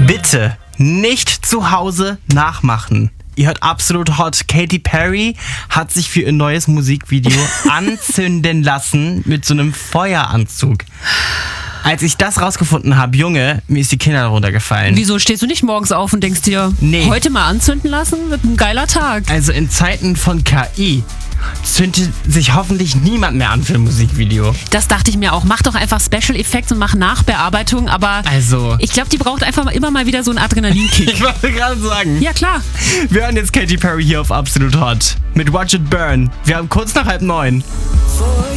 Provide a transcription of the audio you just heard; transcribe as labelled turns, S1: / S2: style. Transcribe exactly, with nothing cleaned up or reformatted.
S1: Bitte nicht zu Hause nachmachen. Ihr hört Absolut Hot. Katy Perry hat sich für ihr neues Musikvideo anzünden lassen mit so einem Feueranzug. Als ich das rausgefunden habe, Junge, mir ist die Kinder runtergefallen.
S2: Wieso stehst du nicht morgens auf und denkst dir,
S1: nee.
S2: heute mal anzünden lassen? Wird ein geiler Tag.
S1: Also in Zeiten von K I zündet sich hoffentlich niemand mehr an für ein Musikvideo.
S2: Das dachte ich mir auch. Mach doch einfach Special Effects und mach Nachbearbeitung, aber
S1: Also,
S2: ich glaube, die braucht einfach immer mal wieder so einen Adrenalinkick.
S1: ich wollte gerade sagen.
S2: Ja, klar.
S1: Wir hören jetzt Katy Perry hier auf Absolut Hot mit Watch It Burn. Wir haben kurz nach halb neun.